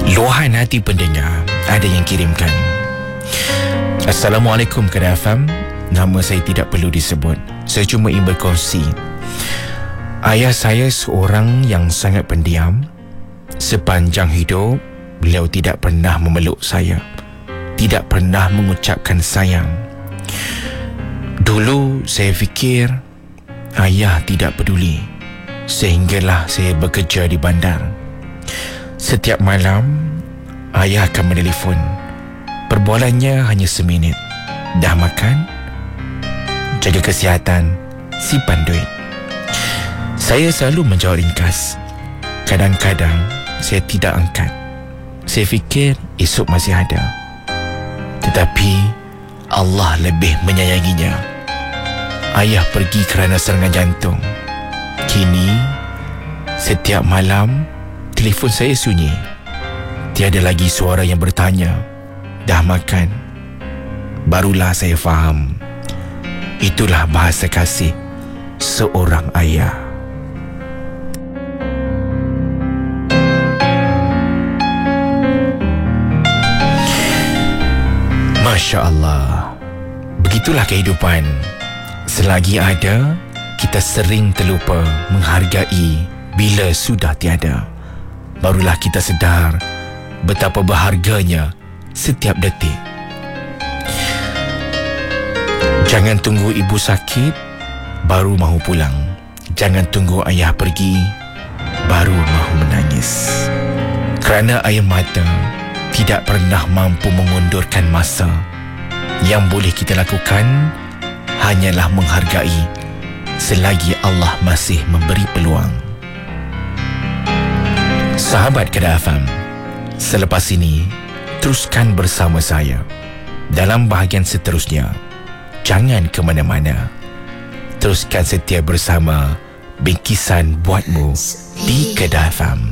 Luahan hati pendengar ada yang kirimkan. Assalamualaikum Kedah FM. Nama saya tidak perlu disebut. Saya cuma ingin berkongsi. Ayah saya seorang yang sangat pendiam. Sepanjang hidup, beliau tidak pernah memeluk saya, tidak pernah mengucapkan sayang. Dulu saya fikir ayah tidak peduli, sehinggalah saya bekerja di bandar. Setiap malam ayah akan menelefon. Perbualannya hanya seminit. Dah makan? Jaga kesihatan, simpan duit. Saya selalu menjawab ringkas. Kadang-kadang saya tidak angkat. Saya fikir esok masih ada. Tetapi Allah lebih menyayanginya. Ayah pergi kerana serangan jantung. Kini setiap malam telefon saya sunyi. Tiada lagi suara yang bertanya, dah makan? Barulah saya faham. Itulah bahasa kasih seorang ayah. Masya Allah. Begitulah kehidupan. Selagi ada, kita sering terlupa menghargai. Bila sudah tiada, barulah kita sedar betapa berharganya setiap detik. Jangan tunggu ibu sakit baru mahu pulang. Jangan tunggu ayah pergi baru mahu menangis. Kerana air mata tidak pernah mampu mengundurkan masa. Yang boleh kita lakukan hanyalah menghargai selagi Allah masih memberi peluang. Sahabat Kedah FM, selepas ini teruskan bersama saya dalam bahagian seterusnya. Jangan ke mana-mana. Teruskan setia bersama Bingkisan Buatmu di Kedah FM.